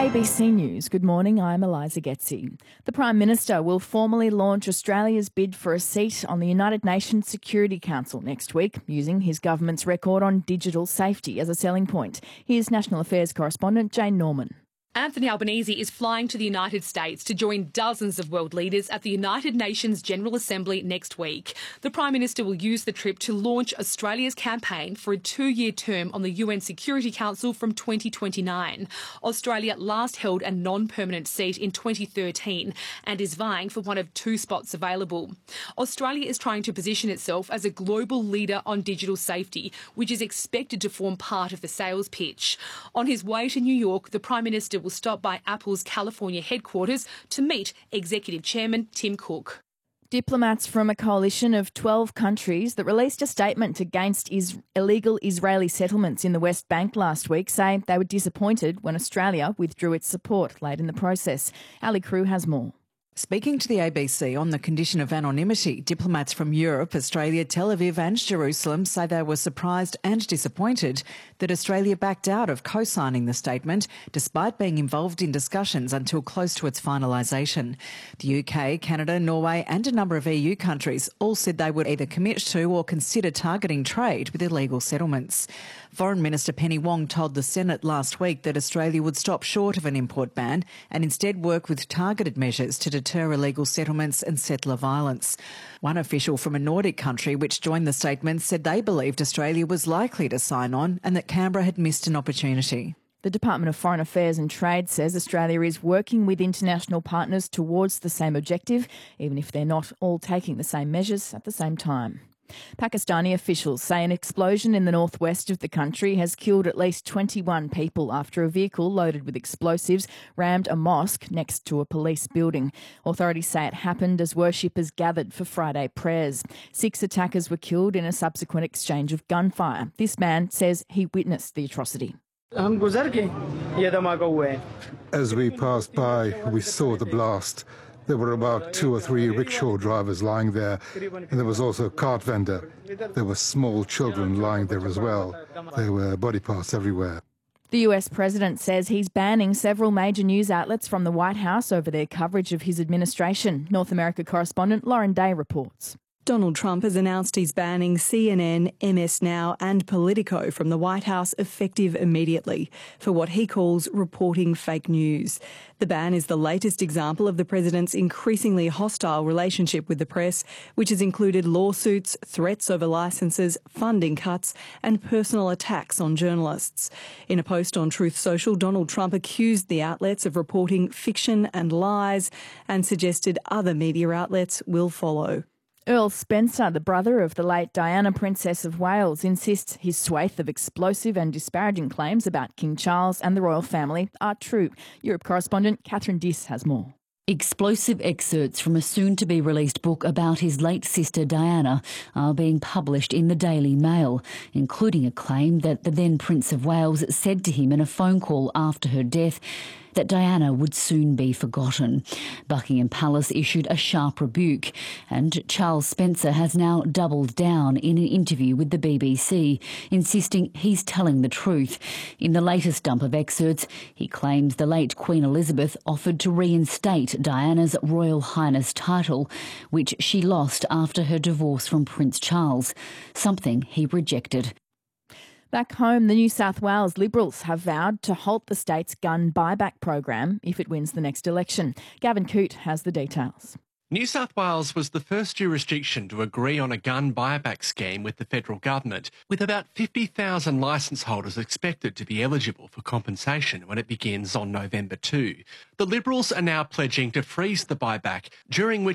ABC News. Good morning, I'm Eliza Getzi. The Prime Minister will formally launch Australia's bid for a seat on the United Nations Security Council next week, using his government's record on digital safety as a selling point. Here's National Affairs correspondent Jane Norman. Anthony Albanese is flying to the United States to join dozens of world leaders at the United Nations General Assembly next week. The Prime Minister will use the trip to launch Australia's campaign for a 2-year term on the UN Security Council from 2029. Australia last held a non-permanent seat in 2013 and is vying for one of 2 spots available. Australia is trying to position itself as a global leader on digital safety, which is expected to form part of the sales pitch. On his way to New York, the Prime Minister will stop by Apple's California headquarters to meet Executive Chairman Tim Cook. Diplomats from a coalition of 12 countries that released a statement against illegal Israeli settlements in the West Bank last week say they were disappointed when Australia withdrew its support late in the process. Ali Crew has more. Speaking to the ABC on the condition of anonymity, diplomats from Europe, Australia, Tel Aviv and Jerusalem say they were surprised and disappointed that Australia backed out of co-signing the statement, despite being involved in discussions until close to its finalisation. The UK, Canada, Norway and a number of EU countries all said they would either commit to or consider targeting trade with illegal settlements. Foreign Minister Penny Wong told the Senate last week that Australia would stop short of an import ban and instead work with targeted measures to deter illegal settlements and settler violence. One official from a Nordic country which joined the statement said they believed Australia was likely to sign on and that Canberra had missed an opportunity. The Department of Foreign Affairs and Trade says Australia is working with international partners towards the same objective, even if they're not all taking the same measures at the same time. Pakistani officials say an explosion in the northwest of the country has killed at least 21 people after a vehicle loaded with explosives rammed a mosque next to a police building. Authorities say it happened as worshippers gathered for Friday prayers. 6 attackers were killed in a subsequent exchange of gunfire. This man says he witnessed the atrocity. As we passed by, we saw the blast. There were about 2 or 3 rickshaw drivers lying there, and there was also a cart vendor. There were small children lying there as well. There were body parts everywhere. The US president says he's banning several major news outlets from the White House over their coverage of his administration. North America correspondent Lauren Day reports. Donald Trump has announced he's banning CNN, MS Now and Politico from the White House effective immediately for what he calls reporting fake news. The ban is the latest example of the president's increasingly hostile relationship with the press, which has included lawsuits, threats over licences, funding cuts and personal attacks on journalists. In a post on Truth Social, Donald Trump accused the outlets of reporting fiction and lies and suggested other media outlets will follow. Earl Spencer, the brother of the late Diana, Princess of Wales, insists his swathe of explosive and disparaging claims about King Charles and the royal family are true. Europe correspondent Catherine Diss has more. Explosive excerpts from a soon-to-be-released book about his late sister Diana are being published in the Daily Mail, including a claim that the then Prince of Wales said to him in a phone call after her death that Diana would soon be forgotten. Buckingham Palace issued a sharp rebuke, and Charles Spencer has now doubled down in an interview with the BBC, insisting he's telling the truth. In the latest dump of excerpts, he claims the late Queen Elizabeth offered to reinstate Diana's Royal Highness title, which she lost after her divorce from Prince Charles, something he rejected. Back home, the New South Wales Liberals have vowed to halt the state's gun buyback program if it wins the next election. Gavin Coote has the details. New South Wales was the first jurisdiction to agree on a gun buyback scheme with the federal government, with about 50,000 licence holders expected to be eligible for compensation when it begins on November 2. The Liberals are now pledging to freeze the buyback, during which